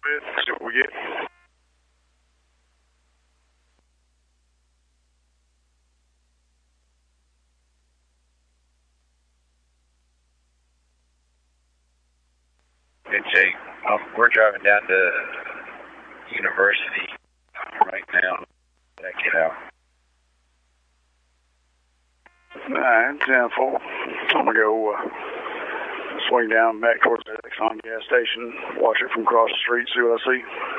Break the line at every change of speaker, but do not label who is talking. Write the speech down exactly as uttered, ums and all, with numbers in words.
bit, see what we get.
Hey, Jake, um, we're driving down to University right now. Check it out.
Alright, ten four. I'm gonna go uh, swing down back towards the Exxon gas station, watch it from across the street, see what I see.